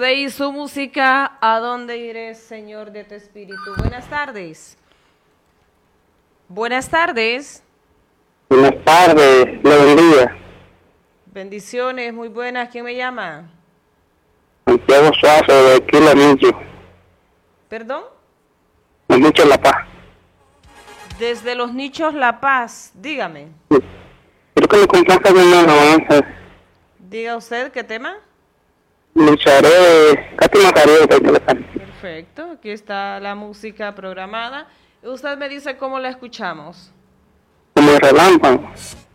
Dei, su música, ¿a dónde iré, Señor, de tu espíritu? Buenas tardes. Buenas tardes. Buenas tardes, le bendiga. Bendiciones, muy buenas. ¿Quién me llama? Santiago Suazo, de aquí La Nicho. ¿Perdón? La Nicho La Paz. Desde Los Nichos La Paz. Dígame. Sí. Creo que me complazca con una alabanza. Diga usted, ¿qué tema? Lucharé, Katy Macario, que le cante. Perfecto, aquí está la música programada. Usted me dice cómo la escuchamos. Como el relámpago.